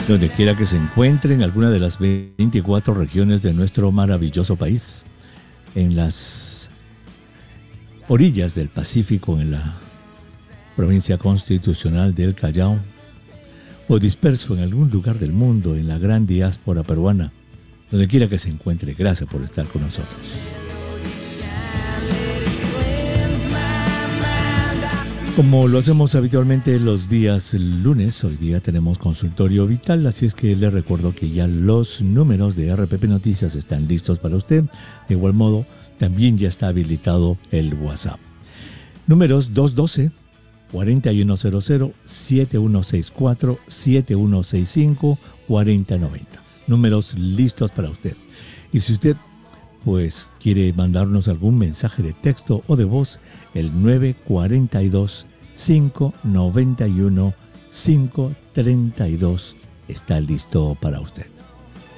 donde quiera que se encuentre en alguna de las 24 regiones de nuestro maravilloso país, en las orillas del Pacífico, en la provincia constitucional del Callao, o disperso en algún lugar del mundo, en la gran diáspora peruana, donde quiera que se encuentre. Gracias por estar con nosotros. Como lo hacemos habitualmente los días lunes, hoy día tenemos consultorio vital, así es que les recuerdo que ya los números de RPP Noticias están listos para usted. De igual modo, también ya está habilitado el WhatsApp. Números 212-4100, 7164, 7165, 4090. Números listos para usted. Y si usted pues quiere mandarnos algún mensaje de texto o de voz, el 942-591-532 está listo para usted.